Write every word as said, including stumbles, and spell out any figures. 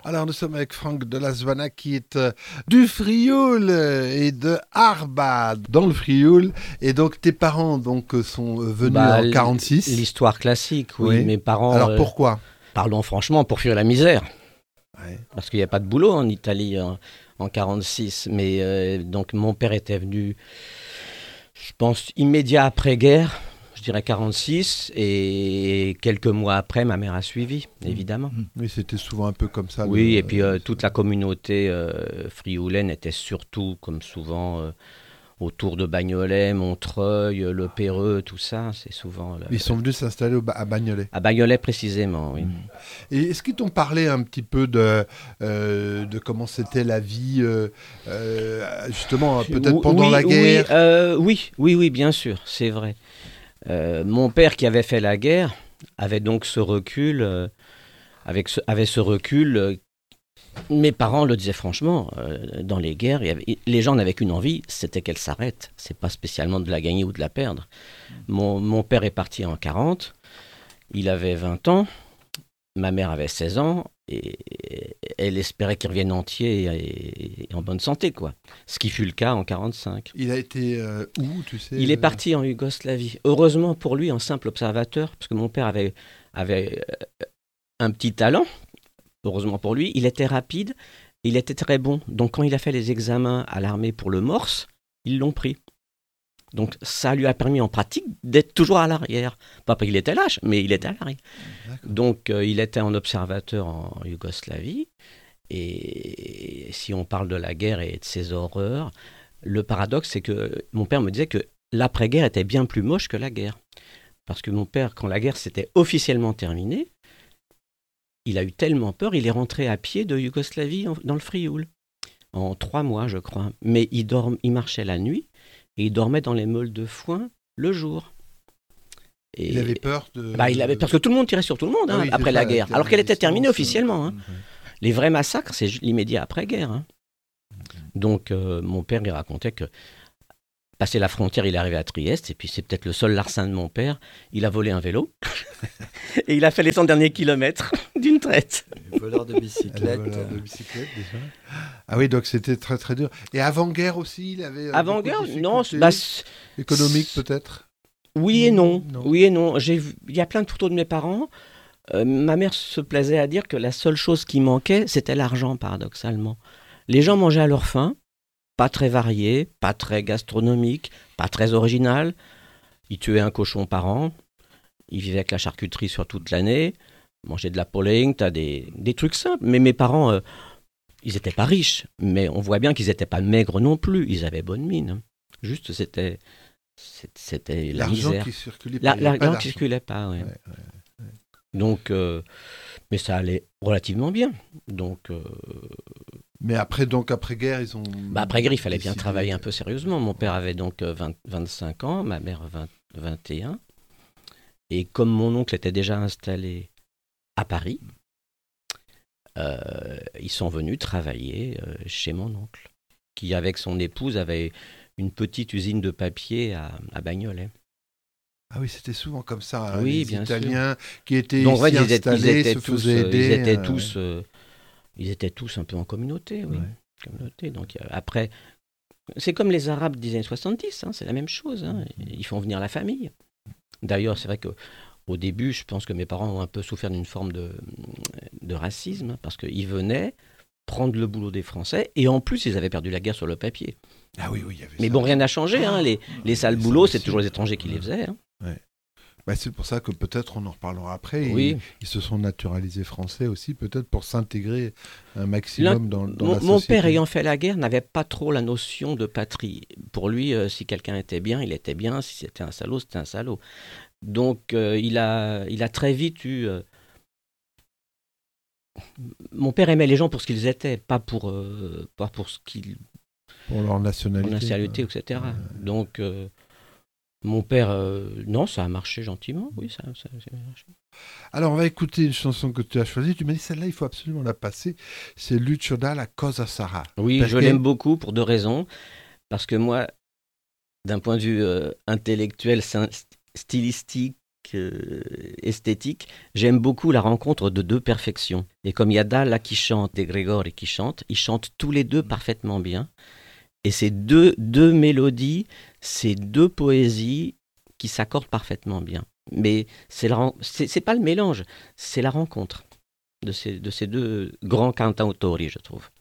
Alors nous sommes avec Franck de la Zwana qui est euh, du Frioul euh, et de Arba dans le Frioul. Et donc tes parents donc euh, sont euh, venus Bah, en quarante-six. L'histoire classique, oui. Oui. Mes parents, Alors euh, pourquoi? parlons franchement, pour fuir la misère. Ouais. Parce qu'il n'y a pas de boulot en Italie en, en quarante-six. Mais euh, donc mon père était venu, je pense, immédiat après-guerre, je dirais quarante-six. Et quelques mois après, ma mère a suivi, évidemment. Oui, c'était souvent un peu comme ça. Oui, le- et puis euh, toute la communauté euh, frioulaine était surtout, comme souvent, euh, autour de Bagnolet, Montreuil, euh, Le Perreux, tout ça. C'est souvent... le- Ils sont venus s'installer au Ba- à Bagnolet. À Bagnolet, précisément, oui. Et est-ce qu'ils t'ont parlé un petit peu de, euh, de comment c'était la vie, euh, euh, justement, peut-être Oui, pendant la oui, guerre? euh, oui, oui, oui, bien sûr, c'est vrai. Euh, mon père qui avait fait la guerre avait donc ce recul, euh, avec ce, avait ce recul. euh, mes parents le disaient franchement, euh, dans les guerres, il y avait- les gens n'avaient qu'une envie, c'était qu'elle s'arrête. C'est pas spécialement de la gagner ou de la perdre. Mon, mon père est parti en quarante, il avait vingt ans, ma mère avait seize ans, et elle espérait qu'il revienne entier et, et en bonne santé, quoi. Ce qui fut le cas en quarante-cinq. Il a été euh, où, tu sais? Il est euh, parti en Yougoslavie. Heureusement pour lui, en simple observateur, parce que mon père avait, avait euh, un petit talent. Heureusement pour lui, il était rapide, il était très bon. Donc quand il a fait les examens à l'armée pour le Morse, ils l'ont pris. Donc ça lui a permis en pratique d'être toujours à l'arrière. Pas parce qu'il était lâche, mais il était à l'arrière. D'accord. Donc euh, il était en observateur en Yougoslavie. Et si on parle de la guerre et de ses horreurs, le paradoxe, c'est que mon père me disait que l'après-guerre était bien plus moche que la guerre. Parce que mon père, quand la guerre s'était officiellement terminée, il a eu tellement peur, il est rentré à pied de Yougoslavie en- dans le Frioul. En trois mois, je crois. Mais il, dorm- il marchait la nuit et il dormait dans les meules de foin le jour. Et Il avait peur de... bah, il avait, parce que tout le monde tirait sur tout le monde hein, Ah oui, après c'est la ça, guerre, la alors qu'elle était terminée distance, officiellement. hein. euh, Les vrais massacres, c'est ju- l'immédiat après-guerre. hein. Donc, euh, mon père, il racontait que, passé la frontière, il est arrivé à Trieste, et puis c'est peut-être le seul larcin de mon père. Il a volé un vélo, et il a fait les cent derniers kilomètres d'une traite. Voleur de Elle bicyclette. avait l'air de bicyclette déjà. Ah oui, donc c'était très très dur. Et avant-guerre aussi, il avait. euh, Avant-guerre, beaucoup de non, difficultés bah, c'est- économiques peut-être. oui et non. Non. Oui et non. J'ai vu- Il y a plein de photos de mes parents. Euh, ma mère se plaisait à dire que la seule chose qui manquait, c'était l'argent, paradoxalement. Les gens mangeaient à leur faim, pas très varié, pas très gastronomique, pas très original. Ils tuaient un cochon par an. Ils vivaient avec la charcuterie sur toute l'année. Mangeaient de la polling, t'as des, des trucs simples. Mais mes parents, euh, ils n'étaient pas riches. Mais on voit bien qu'ils n'étaient pas maigres non plus. Ils avaient bonne mine. Juste, c'était, c'était, c'était la L'argent misère. qui circulait La- pas. il y avait pas L'argent qui d'argent. circulait pas, ouais. Ouais, ouais. Donc, euh, mais ça allait relativement bien. Donc, euh, Mais après, donc après-guerre, ils ont. bah après guerre, il fallait bien décidé- travailler un peu sérieusement. Mon père avait donc euh, vingt, vingt-cinq ans, ma mère vingt, vingt et un. Et comme mon oncle était déjà installé à Paris, euh, ils sont venus travailler euh, chez mon oncle, qui avec son épouse avait une petite usine de papier à, à Bagnolet. Ah oui, c'était souvent comme ça. hein, Oui, les bien sûr. Italiens qui étaient Donc, en ici fait, ils étaient, ils installés étaient se tous, faisaient euh, aider. ils étaient euh, tous, euh, ils étaient tous un peu en communauté, oui. Ouais. Communauté. Donc euh, après, c'est comme les Arabes des années soixante-dix, hein, c'est la même chose. hein. Ils font venir la famille. D'ailleurs, c'est vrai que au début, je pense que mes parents ont un peu souffert d'une forme de, de racisme, hein, parce qu'ils venaient prendre le boulot des Français, et en plus, ils avaient perdu la guerre sur le papier. Ah oui, oui, il y avait Mais ça. bon, rien n'a changé. Hein. Les, les sales ça boulots, c'est aussi. toujours les étrangers qui les faisaient. hein. Bah, c'est pour ça que peut-être on en reparlera après. Oui. Ils, ils se sont naturalisés français aussi, peut-être pour s'intégrer un maximum dans, dans Mon, la mon société. père, ayant fait la guerre, n'avait pas trop la notion de patrie. Pour lui, euh, si quelqu'un était bien, il était bien. Si c'était un salaud, c'était un salaud. Donc, euh, il, a, il a très vite eu... euh, Mon père aimait les gens pour ce qu'ils étaient, pas pour, euh, pas pour ce qu'ils... Pour leur Pour nationalité. nationalité, quoi. et cetera. Donc, euh, mon père... euh, non, ça a marché gentiment. Oui, ça, ça, ça a marché. Alors, on va écouter une chanson que tu as choisie. Tu m'as dit, celle-là, il faut absolument la passer. C'est Lucio Dalla Cosa Sarà. Oui, Parce je que- l'aime beaucoup pour deux raisons. Parce que moi, d'un point de vue euh, intellectuel, syn- stylistique, euh, esthétique, j'aime beaucoup la rencontre de deux perfections. Et comme il y a Dalla qui chante et Gregori qui chante, ils chantent tous les deux parfaitement bien. Et ces deux, deux mélodies, ces deux poésies qui s'accordent parfaitement bien. Mais c'est, la, c'est, c'est pas le mélange, c'est la rencontre de ces, de ces deux grands cantautori, je trouve.